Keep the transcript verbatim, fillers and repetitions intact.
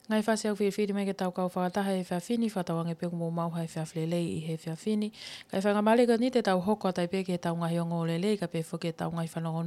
Ngai whase au whiwhiri me ke tau kau whakataha e whiawhini, whatawange pe kumo mau hai whiawhlelei i he whiawhini. Kai whangamale ka ni te tau hoko tai pe ke tau ngahi o ngō lelei ka pe whuke tau ngai whanongono.